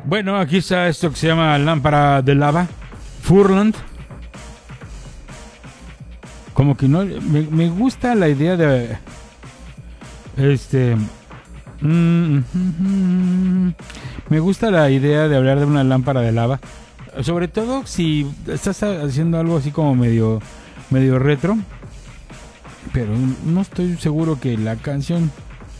Bueno, aquí está esto que se llama lámpara de lava, Furland. Como que no, me gusta la idea de me gusta la idea de hablar de una lámpara de lava, sobre todo si estás haciendo algo así como medio retro, pero no estoy seguro que la canción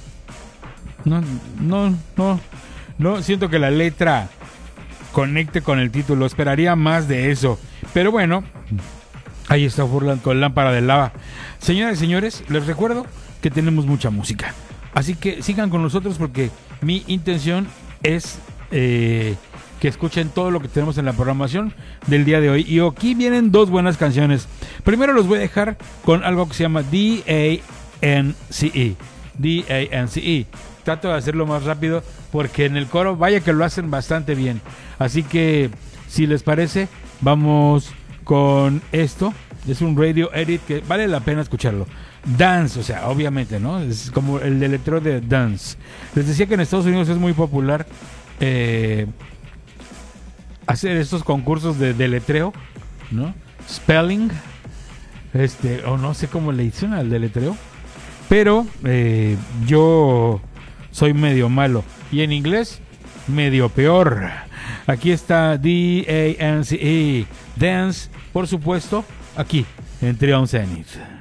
no siento que la letra conecte con el título. Esperaría más de eso, pero bueno, ahí está Furland con lámpara de lava. Señoras y señores, les recuerdo que tenemos mucha música, así que sigan con nosotros porque mi intención es que escuchen todo lo que tenemos en la programación del día de hoy. Y aquí vienen dos buenas canciones. Primero los voy a dejar con algo que se llama D-A-N-C-E. D-A-N-C-E. Trato de hacerlo más rápido porque en el coro vaya que lo hacen bastante bien. Así que si les parece, vamos con esto. Es un radio edit que vale la pena escucharlo. Dance, o sea, obviamente, ¿no? Es como el deletreo de dance. Les decía que en Estados Unidos es muy popular hacer estos concursos de deletreo, ¿no? Spelling, o no sé cómo le dicen al deletreo, pero yo soy medio malo y en inglés medio peor. Aquí está D-A-N-C-E, Dance, por supuesto, aquí en Triumph Zenith.